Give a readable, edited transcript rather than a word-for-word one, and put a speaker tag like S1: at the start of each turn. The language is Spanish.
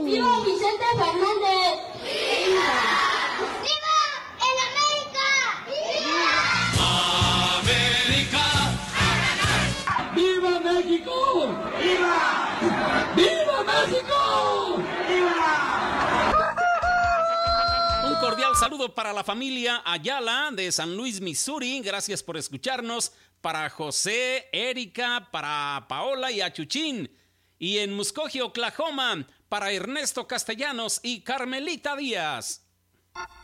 S1: ¡Viva Vicente Fernández! ¡Viva!
S2: ¡Viva el América!
S3: ¡Viva! ¡América! ¡Viva México! ¡Viva! ¡Viva México! ¡Viva!
S4: Un cordial saludo para la familia Ayala de San Luis, Missouri. Gracias por escucharnos. Para José, Erika, para Paola y Achuchín. Y en Muskogee, Oklahoma, para Ernesto Castellanos y Carmelita Díaz.